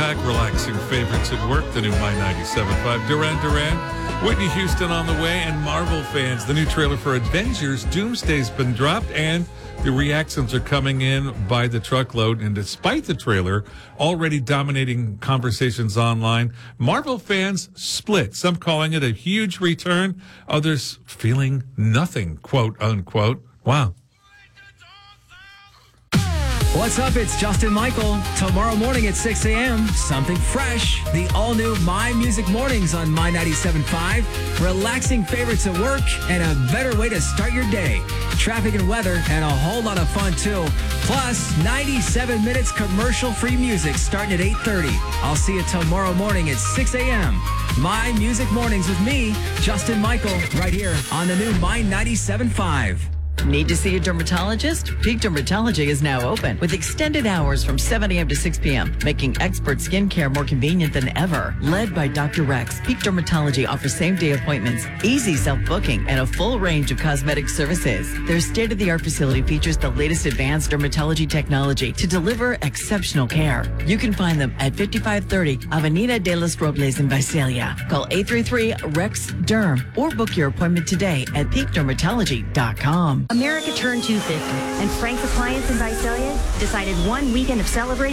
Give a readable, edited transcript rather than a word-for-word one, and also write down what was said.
jam-packed, relaxing favorites at work. The new My 97.5. Duran Duran, Whitney Houston on the way, and Marvel fans. The new trailer for Avengers Doomsday's been dropped, and the reactions are coming in by the truckload. And despite the trailer already dominating conversations online, Marvel fans split. Some calling it a huge return, others feeling nothing, quote unquote. Wow. What's up? It's Justin Michael. Tomorrow morning at 6 a.m., something fresh. The all-new My Music Mornings on My 97.5. Relaxing favorites at work and a better way to start your day. Traffic and weather and a whole lot of fun, too. Plus, 97 minutes commercial-free music starting at 8:30. I'll see you tomorrow morning at 6 a.m. My Music Mornings with me, Justin Michael, right here on the new My 97.5. Need to see a dermatologist? Peak Dermatology is now open with extended hours from 7 a.m. to 6 p.m., making expert skincare more convenient than ever. Led by Dr. Rex, Peak Dermatology offers same-day appointments, easy self-booking, and a full range of cosmetic services. Their state-of-the-art facility features the latest advanced dermatology technology to deliver exceptional care. You can find them at 5530 Avenida de los Robles in Visalia. Call 833-REX-DERM or book your appointment today at peakdermatology.com. America turned 250, and Frank's Appliance in Visalia decided one weekend of celebrating